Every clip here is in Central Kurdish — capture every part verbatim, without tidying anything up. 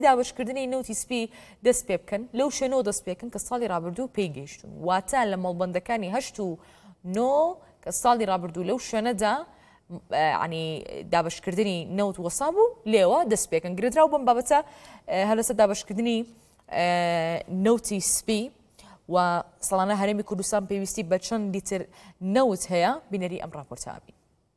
داوەشکردنی نەوتی سپی دەست پێ بکەن لەو شوێنەوە دەست پێکن کە ساڵی ڕابردوو پێی گەیشتون واتە لە مەڵبەندەکانی هەشت و نۆ کە ساڵی ڕابردوو لەو شوێنەدا عنی دابشکردنی نەوت وەسا بوو لێوە دەست پێکەن گرێدراو بەم بابەتە هەلەسەر دابشکردنی نەوتی سپی و ساڵانە هەرێمی کوردستان پێویستی بە چەند لیتر نەوت هەیە بینەری ئەم ڕاپۆرتابی.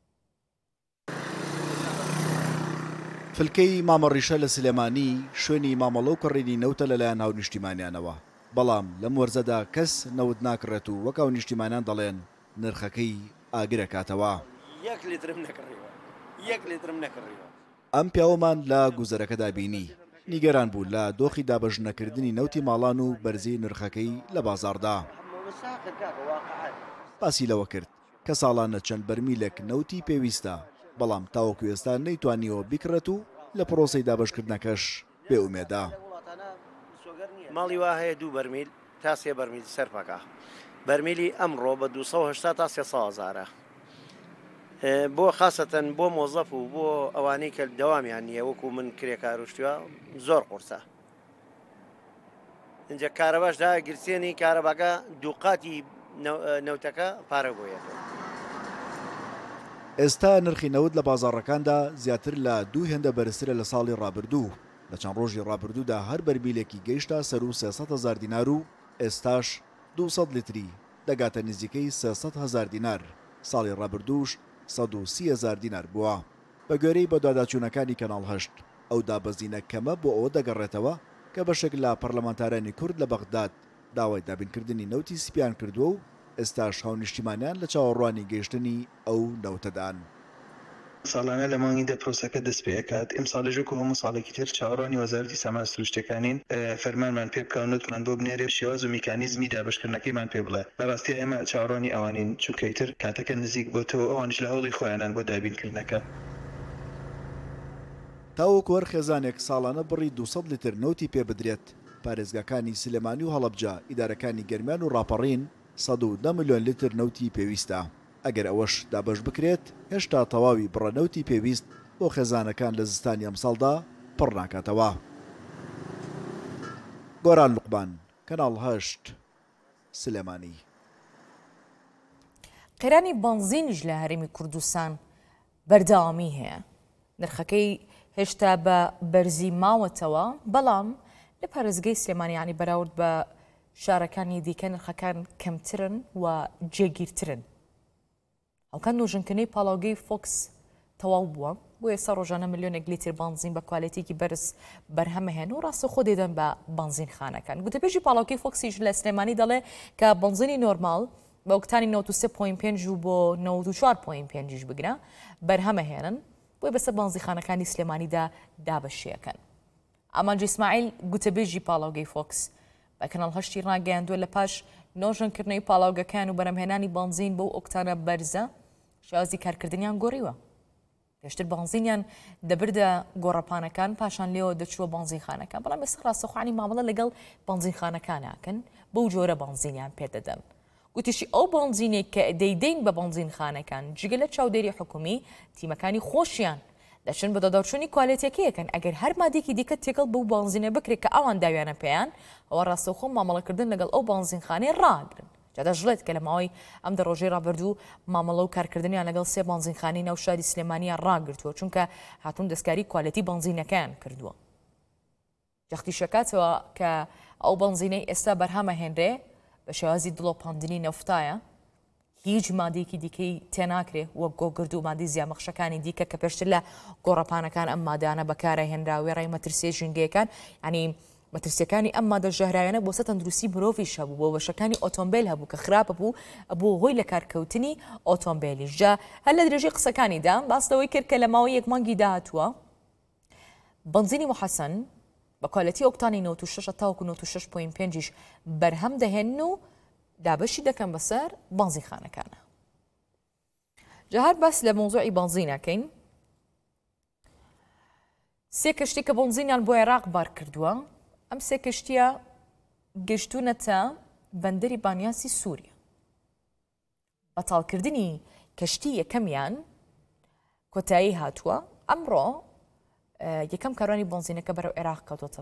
فلکەی مامەڕیشە لە سلێمانی شوێنی مامەڵە و کڕینی نەوتە لەلایەن هاو نیشتیمانیانەوە بەڵام لەم وەرزەدا کەس نەوت ناکڕێت و وەک هاو نیشتیمانیان دەڵێن نرخەکەی ئاگرەکاتەوە. یەک لیترم نەکڕیوە یەک لیترم نەکڕیوە. ئەم پیاوەمان لە گوزەرەکەدا بینی نیگەران بوو لە دۆخی دابەژنەکردنی نەوتی ماڵان و بەرزی نرخەکەی لە بازاڕدا. باسی لەوە کرد کە ساڵانە چەند بەرمیلێک نەوتی پێویستە بەڵام تاوەکو ئێستا نەیتوانیەوە بیکڕێت و لە پرۆسەی دابەشکردنەکەش بێئومێدە. ماڵی وا هەیە دوو بەرمیل تا سێ بەرمیل سەرپەکە بەرمیلی ئەمڕۆ بە دوو سەد و هەشتا تا سێ هەزارە بۆ خاستەن بۆ مۆزەف و بۆ ئەوانەی کە دەوامیان نییە وەکو من کرێکار وشتووە زۆر قورسە. اینجا کارەباشدا گرسێنی کارەباکە دووقاتی نەوتەکە پارە بۆیە. ئێستا نرخی نەوت لە بازاڕەکاندا زیاتر لە دوو هێندە بەرزترە لە ساڵی ڕابردوو. لە چەند ڕۆژی ڕابردوودا هەر بەرمیلێکی گەیشتە سەر و سێسەد هەزار دینار و ئێستاش دووسەد لیتری دەگاتە نزیکەی سێسەد هەزار دینار. ساڵی ڕابردووش سەد و سی هەزار دینار بووە. بە گوێرەی بە داداچوونەکانی کەناڵ هەشت ئەو دابەزینە کەمە بۆ ئەوە دەگەڕێتەوە کە بەشێک لە پەرلەمانتارانی کورد لە بەغداد داوای دابینکردنی نەوتی سپیان کردووە و ئێستاش هاو نیشتیمانیان لە چاوەڕوانی گەیشتنی ئەو نەوتەدان. ساڵانە لە مانگیدا پرۆسەکە دەست پێکات ئەم ساڵێژە و هەموو ساڵێکی تر چاوەڕوانی وەزارەتی سەما سروشتەکانین فەرمانمان پێ بکەون نوتمان بۆ بنێرێ شێواز و میکانیزمی دابشکردنەکەیمان پێ بڵێ. بەڕاستی ئێمە چاوەڕوانی ئەوانین چونکەیتر کاتەکە نزیک بۆتەوە ئەوانش لە هەوڵی خۆیانان بۆ دابینکردنەکە. تاوەکو وەر خێزانێک ساڵانە بڕی دووسەد لیتر نەوتی پێ بدرێت پارێزگاکانی سلێمانی و هەڵەبجە ئیدارەکانی گەرمیان و ڕاپەڕین سەد و دە ملیۆن لیتر نەوتی پێویستە. ئەگەر ئەوەش دابەش بکرێت هێشتا تەواوی بڕەنەوتی پێویست بۆ خێزانەکان لە زستانی ئەمساڵدا پڕ ناکاتەوە. گۆران لوقمان کەناڵ هەشت سلێمانی. قەیرانی بنزینش لە هەرێمی کوردستان بەردەوامی هەیە. نرخەکەی هێشتا بە بەرزی ماوەتەوە بەڵام لە پارێزگای سلێمانیانی بەراورد بە شارەکانی دیکە نرخەکان کەمترن و جێگیرترن. ئەوکان نۆژنکردنەی پاڵاوگەی فۆکس تەواو بووە بۆ ئێستا ڕۆژانە ملیۆنێک لیتر بنزین بە کوالێتێکی بەرز بەرهەمەهێن و ڕاستە خۆ دێدەن بە بنزینخانەکان. گوتەبێژی پاڵاوگەی فۆکسیش لە سلێمانی دەڵێ کە بنزینی نۆرمال بە ئۆکتانی نەوت و سێ پۆینت پێنج و بۆ نەوت و چوار پۆینت پێنج بگرە بەرهەمەهێنن بۆی بەسەر بنزینخانەکانی سلێمانیدا دابەشیەکەن. ئامانجی ئیسماعیل گوتەبێژی پاڵاوگەی فۆکس بە کەناڵ هەشتی ڕاگەیاندووە لە پاش نۆژنکردنەوەی پاڵاوگەکان و بەرهەمهێنانی بنزین بۆ ئۆکتانە بەرزە شێوازی کارکردنیان گۆڕیوە. پێشتر بنزینیان دەبردە گۆڕەپانەکان پاشان لێەوە دەچووە بنزینخانەکان بەڵام ئێستا ڕاستەوخوانی مامەڵە لەگەڵ بنزینخانەکاناکەن بەو جۆرە بنزینیان پێدەدەن. گوتیشی ئەو بنزینێک کە دەیدەین بە بنزینخانەکان جگە لە چاودێری حکومی تیمەکانی خۆشیان دەچن بە دەداوچوونی کوالێتیەکەیەکەن ئەگەر هەر مادێکی دیکە تێکەڵ بەو بنزینە بکرێت کە ئەوان داویانە پێیان ئەوە ڕاستەوخۆ مامەڵەکردن لەگەڵ ئەو بنزینخانەی ڕاگرن. جادەژڵێت کە لە ماوەی ئەم دە ڕۆژەی ڕابردوو مامەڵە و کارکردنیان لەگەڵ سێ بنزینخانەی ناو شاری سلێمانیان ڕاگرتووە چونکە هاتوون دەستکاری کوالەتی بنزینەکەیان کردووە. جەختی شەکاتەوە کە ئەو بنزینەی ئێستا بەرهەمە هێنرێ بە شێوازی دڵۆپاندنی نەفتایە هیچ مادێکی دیکەی تێناکرێ وەک گۆگرد و مادەی زیامەخشەکانی دیکە کە پێشتر لە گۆڕەپانەکان ئەم مادانە بەکارە هێنراوی ڕای مەترسیە ژینگەیەکان ینی مەترسیەکانی ئەم مادە ژەهراویانە بۆ سە تەندروستی مرۆڤیش هەبوو بۆ بەشەکانی ئۆتۆمبیل هەبوو کە خراپە بوو بوو هۆی لە کارکەوتنی ئۆتۆمبیلیش. جا هەر لە درێژەی قسەکانیدا باستەوەی کرد کە لە ماوەی یەک مانگی داهاتووە بنزینی محەسەن بە کوالەتی ئۆکتانی نەوت و شەش تاوەکو نەوت و شەش پۆینت پێنج بەرهەم دەهێن و دابەشی دەکەن بەسەر بنزینخانەکانە. جا هەر باس لە مۆزوعی بنزینەکەین سێ کەشتی کە بنزینیان بۆ عێراق بار کردووە ئەم سێ کەشتیە گەشتونەتە بەندەری بانیاسی سووریا. بەتاڵکردنی کەشتی یەکەمیان کۆتایی هاتووە ئەمڕۆ یەکەم کاروانی بنزینەکە بەرەو عێراق کەوتۆتە